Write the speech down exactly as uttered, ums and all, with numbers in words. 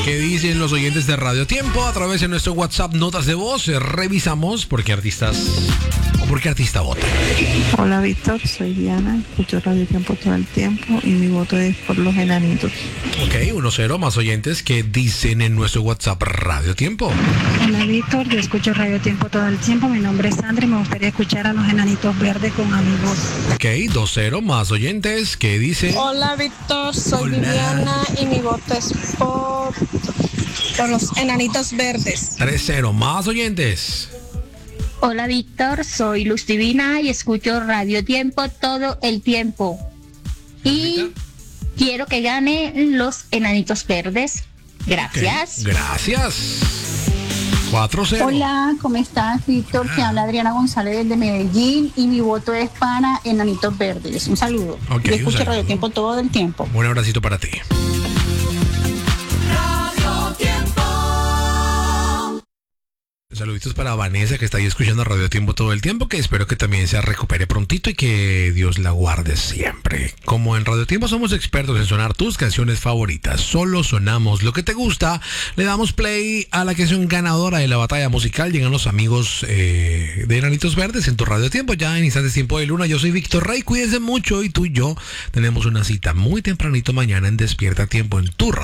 ¿Qué dicen los oyentes de Radio Tiempo? A través de nuestro WhatsApp, notas de voz, revisamos por qué artistas o por qué artista vota. Hola Víctor, soy Diana, escucho Radio Tiempo todo el tiempo y mi voto es por los enanitos. Ok, uno cero, más oyentes que dicen en nuestro WhatsApp Radio Tiempo. Hola Víctor, yo escucho Radio Tiempo todo el tiempo, mi nombre es Sandra y me gustaría escuchar a los enanitos verdes con amigos. Ok, dos cero, más oyentes que dicen... Hola Víctor, soy Hola. Viviana y mi voto es por, por los enanitos verdes. tres cero, más oyentes. Hola Víctor, soy Luz Divina y escucho Radio Tiempo todo el tiempo. Y quiero que gane los enanitos verdes. Gracias. Ok, gracias. cuatro cero. Hola, ¿cómo estás, Víctor? Te habla Adriana González de Medellín y mi voto es para Enanitos Verdes. Un saludo. Ok, Yo un escucho saludo. Radio Tiempo todo el tiempo. Un abracito para ti. Saluditos para Vanessa, que está ahí escuchando Radio Tiempo todo el tiempo, que espero que también se recupere prontito y que Dios la guarde siempre. Como en Radio Tiempo somos expertos en sonar tus canciones favoritas, solo sonamos lo que te gusta, le damos play a la canción ganadora de la batalla musical. Llegan los amigos eh, de Enanitos Verdes en tu Radio Tiempo, ya en instantes tiempo de luna. Yo soy Víctor Rey, cuídense mucho y tú y yo tenemos una cita muy tempranito mañana en Despierta Tiempo en tu radio.